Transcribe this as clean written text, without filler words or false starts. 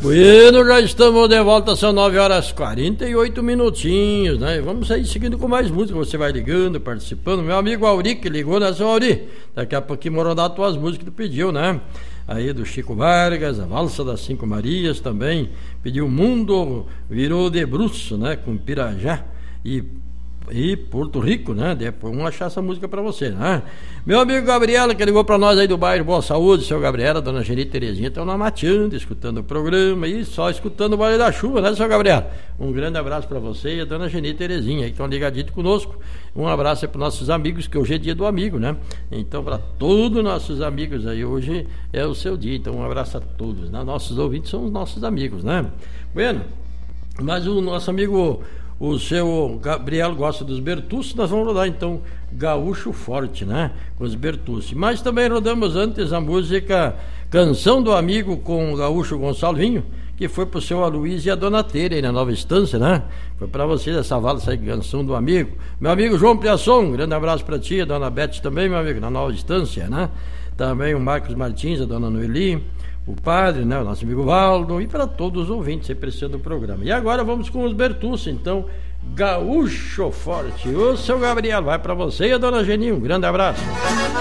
Bueno, já estamos de volta, são 9h48 minutinhos, né? Vamos sair seguindo com mais música, você vai ligando, participando. Meu amigo Auri, que ligou, né, seu Auri? Daqui a pouquinho morou dar tuas músicas que tu pediu, né? Aí do Chico Vargas, a Valsa das Cinco Marias também. Pediu Mundo Virou de Bruço, né? Com Pirajá e Porto Rico, né? Depois vamos achar essa música pra você, né? Meu amigo Gabriela, que ligou pra nós aí do bairro Boa Saúde, seu Gabriela, dona Geni Terezinha, estão na mateando, escutando o programa e só escutando o Vale da Chuva, né, seu Gabriela? Um grande abraço pra você e a dona Geni Terezinha, aí que estão ligadinhos conosco. Um abraço aí pros nossos amigos, que hoje é dia do amigo, né? Então, pra todos os nossos amigos aí, hoje é o seu dia, então um abraço a todos, né? Nossos ouvintes são os nossos amigos, né? Bueno, mas o nosso amigo... O seu Gabriel gosta dos Bertucci, nós vamos rodar então Gaúcho Forte, né? Com os Bertucci. Mas também rodamos antes a música Canção do Amigo com o Gaúcho Gonçalvinho, que foi pro seu Aloysio e a Dona Teira aí na Nova Estância, né? Foi pra vocês essa valsa aí, Canção do Amigo. Meu amigo João Piasson, um grande abraço pra ti, a Dona Beth também, meu amigo, na Nova Estância, né? Também o Marcos Martins, a Dona Noeli, o padre, né, o nosso amigo Valdo, e para todos os ouvintes apreciando o programa. E agora vamos com os Bertucci, então, Gaúcho Forte. O seu Gabriel vai para você e a dona Geni, um grande abraço.